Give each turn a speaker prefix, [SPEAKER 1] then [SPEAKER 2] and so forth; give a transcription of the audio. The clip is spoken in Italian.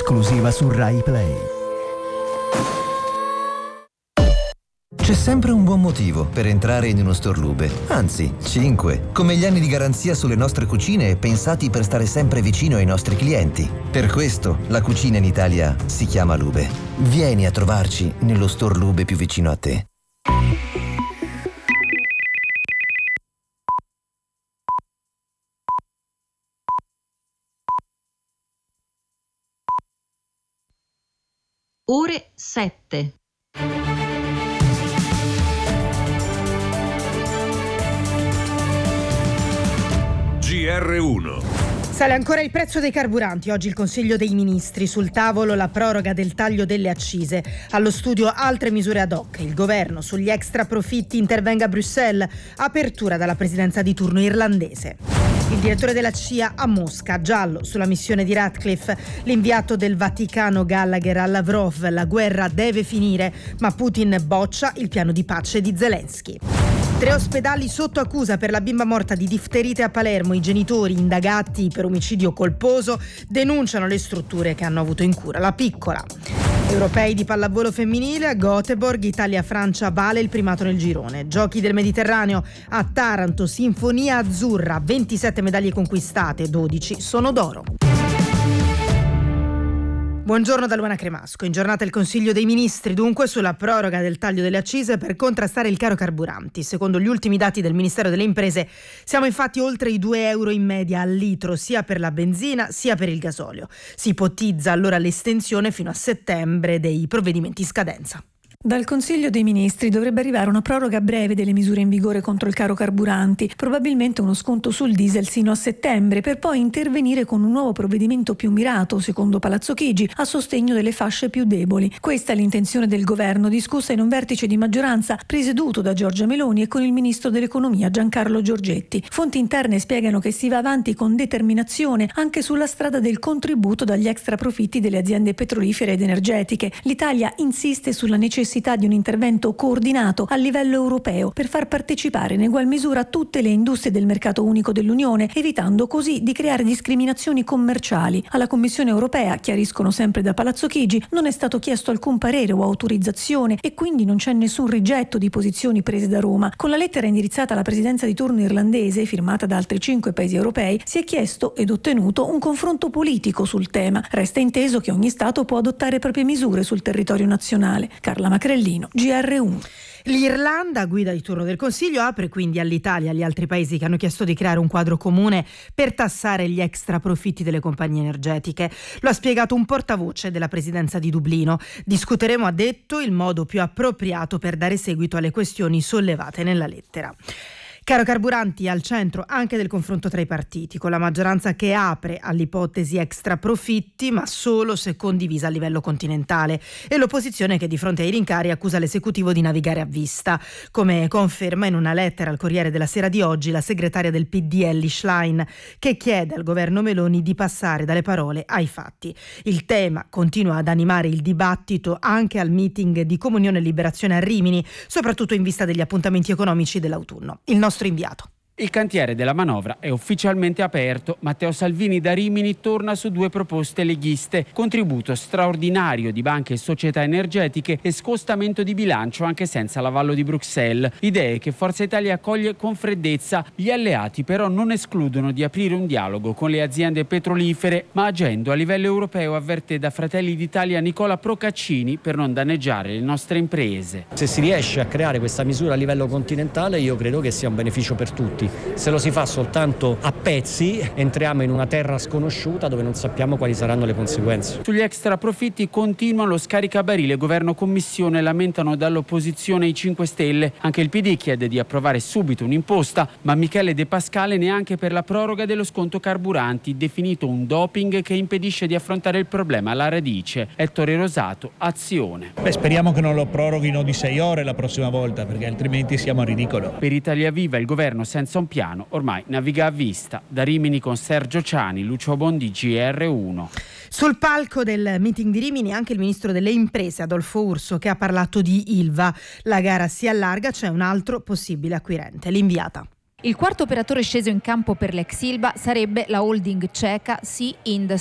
[SPEAKER 1] esclusiva su Rai Play.
[SPEAKER 2] C'è sempre un buon motivo per entrare in uno store Lube, anzi 5, come gli anni di garanzia sulle nostre cucine pensati per stare sempre vicino ai nostri clienti. Per questo la cucina in Italia si chiama Lube. Vieni a trovarci nello store Lube più vicino a te.
[SPEAKER 3] Ore 7.
[SPEAKER 4] GR1.
[SPEAKER 5] Sale ancora il prezzo dei carburanti. Oggi il Consiglio dei Ministri. Sul tavolo la proroga del taglio delle accise. Allo studio altre misure ad hoc. Il governo sugli extra profitti intervenga a Bruxelles. Apertura dalla presidenza di turno irlandese. Il direttore della CIA a Mosca. Giallo sulla missione di Ratcliffe. L'inviato del Vaticano Gallagher a Lavrov. La guerra deve finire, ma Putin boccia il piano di pace di Zelensky. 3 ospedali sotto accusa per la bimba morta di difterite a Palermo. I genitori, indagati per omicidio colposo, denunciano le strutture che hanno avuto in cura la piccola. Europei di pallavolo femminile a Göteborg, Italia-Francia vale il primato nel girone. Giochi del Mediterraneo a Taranto, sinfonia azzurra, 27 medaglie conquistate, 12 sono d'oro. Buongiorno da Luana Cremasco. In giornata il Consiglio dei Ministri dunque sulla proroga del taglio delle accise per contrastare il caro carburanti. Secondo gli ultimi dati del Ministero delle Imprese siamo infatti oltre i €2 in media al litro sia per la benzina sia per il gasolio. Si ipotizza allora l'estensione fino a settembre dei provvedimenti in scadenza.
[SPEAKER 6] Dal Consiglio dei Ministri dovrebbe arrivare una proroga breve delle misure in vigore contro il caro carburanti, probabilmente uno sconto sul diesel sino a settembre, per poi intervenire con un nuovo provvedimento più mirato, secondo Palazzo Chigi, a sostegno delle fasce più deboli. Questa è l'intenzione del governo, discussa in un vertice di maggioranza presieduto da Giorgia Meloni e con il ministro dell'economia Giancarlo Giorgetti. Fonti interne spiegano che si va avanti con determinazione anche sulla strada del contributo dagli extra profitti delle aziende petrolifere ed energetiche. L'Italia insiste sulla necessità di un intervento coordinato a livello europeo per far partecipare in egual misura tutte le industrie del mercato unico dell'Unione, evitando così di creare discriminazioni commerciali. Alla Commissione europea, chiariscono sempre da Palazzo Chigi, non è stato chiesto alcun parere o autorizzazione e quindi non c'è nessun rigetto di posizioni prese da Roma. Con la lettera indirizzata alla presidenza di turno irlandese, firmata da altri 5 paesi europei, si è chiesto ed ottenuto un confronto politico sul tema. Resta inteso che ogni Stato può adottare proprie misure sul territorio nazionale. Carla Macrellino, GR1.
[SPEAKER 5] L'Irlanda, guida di turno del Consiglio, apre quindi all'Italia e agli altri paesi che hanno chiesto di creare un quadro comune per tassare gli extra profitti delle compagnie energetiche. Lo ha spiegato un portavoce della presidenza di Dublino. Discuteremo, ha detto, il modo più appropriato per dare seguito alle questioni sollevate nella lettera. Caro carburanti al centro anche del confronto tra i partiti, con la maggioranza che apre all'ipotesi extra profitti, ma solo se condivisa a livello continentale, e l'opposizione che di fronte ai rincari accusa l'esecutivo di navigare a vista, come conferma in una lettera al Corriere della Sera di oggi la segretaria del PD Elly Schlein, che chiede al governo Meloni di passare dalle parole ai fatti. Il tema continua ad animare il dibattito anche al meeting di Comunione e Liberazione a Rimini, soprattutto in vista degli appuntamenti economici dell'autunno. Il nostro inviato.
[SPEAKER 7] Il cantiere della manovra è ufficialmente aperto. Matteo Salvini da Rimini torna su 2 proposte leghiste: contributo straordinario di banche e società energetiche e scostamento di bilancio anche senza l'avallo di Bruxelles. Idee che Forza Italia accoglie con freddezza. Gli alleati però non escludono di aprire un dialogo con le aziende petrolifere, ma agendo a livello europeo, avverte da Fratelli d'Italia Nicola Procaccini, per non danneggiare le nostre imprese.
[SPEAKER 8] Se si riesce a creare questa misura a livello continentale, io credo che sia un beneficio per tutti. Se lo si fa soltanto a pezzi, entriamo in una terra sconosciuta dove non sappiamo quali saranno le conseguenze.
[SPEAKER 7] Sugli extra profitti continua lo scaricabarile. Governo-Commissione lamentano dall'opposizione i 5 Stelle. Anche il PD chiede di approvare subito un'imposta, ma Michele De Pascale neanche per la proroga dello sconto carburanti, definito un doping che impedisce di affrontare il problema alla radice. Ettore Rosato, Azione.
[SPEAKER 9] Speriamo che non lo proroghino di 6 ore la prossima volta, perché altrimenti siamo a ridicolo.
[SPEAKER 7] Per Italia Viva il governo senza un piano ormai naviga a vista. Da Rimini con Sergio Ciani, Lucio Bondi, GR1.
[SPEAKER 5] Sul palco del meeting di Rimini anche il ministro delle imprese Adolfo Urso, che ha parlato di Ilva. La gara si allarga, c'è un altro possibile acquirente. L'inviata.
[SPEAKER 10] Il quarto operatore sceso in campo per l'ex Ilva sarebbe la holding ceca Sea Ind